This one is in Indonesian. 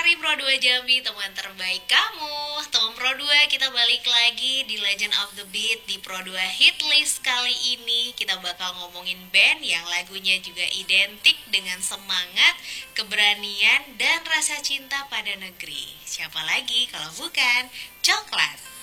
Mari Pro 2 Jambi, teman terbaik kamu. Teman Pro 2, kita balik lagi di Legend of the Beat di Pro 2 Hit List. Kali ini kita bakal ngomongin band yang lagunya juga identik dengan semangat, keberanian, dan rasa cinta pada negeri. Siapa lagi kalau bukan Coklat.